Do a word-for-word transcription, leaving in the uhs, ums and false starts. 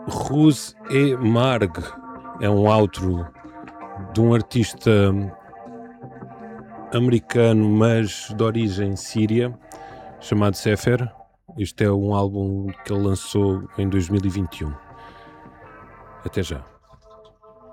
Rose e Marg é um outro de um artista americano, mas de origem síria, chamado Sefer. Este é um álbum que ele lançou em dois mil e vinte e um. Até já.